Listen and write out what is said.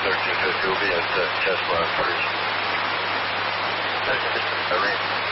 1350 will be at test blast first. Irene.